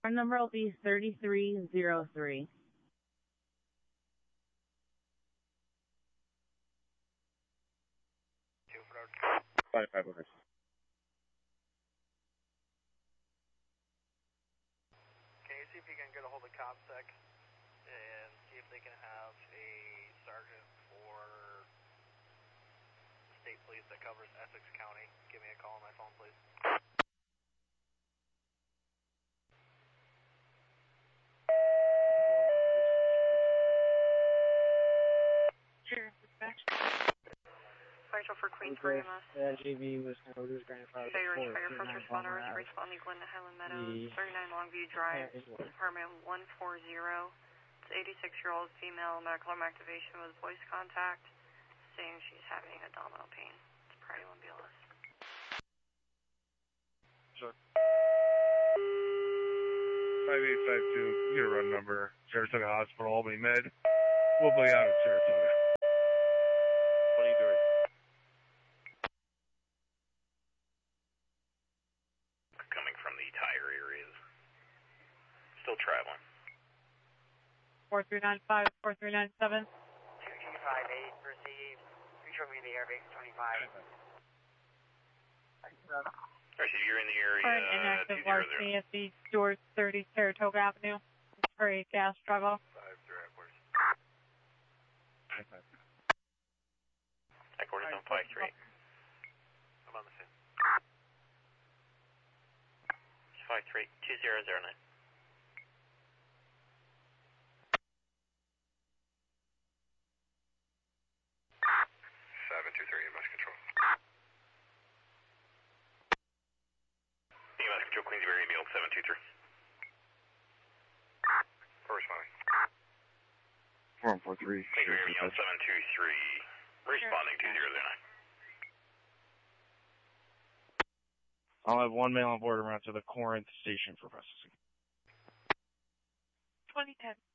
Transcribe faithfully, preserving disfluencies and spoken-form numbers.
Our number will be thirty-three zero three. Five, five, okay. Can you see if you can get a hold of CopSec and see if they can have a sergeant for the state police that covers Essex County? Give me a call on my phone, please. Sure, dispatch. Marshal for Queens, where you must. The G V was kind of reduced grandfather. Fire first responder is responding Glenda Highland Meadows, thirty-nine Longview Drive, apartment one forty. It's eighty-six-year-old female, medical arm activation with voice contact, saying she's having abdominal pain. It's priority one B L S. Sure. five eight five two, get a run number, Saratoga Hospital, Albany Med. We'll be out at Saratoga. What are you doing? Coming from the tire areas. Still traveling. four three nine five, four three nine seven. two G five eight, received. Control me the airbase twenty-five. Alright, so you're in the area, Current uh, inactive two zero large zero. C S D, Stewart thirty, Saratoga Avenue. It's for a gas struggle. Five zero, headquarters. Five, five. Headquarters on five three. I'm on the phone. It's five three, two zero zero nine. seven two three, E M S control. E M S control, Queensbury, Emil, seven two three. Corresponding. four one four three. Queensbury, Emil, seven two three. Responding, two zero zero nine. I'll have one male on board around to the Corinth station for processing. twenty ten.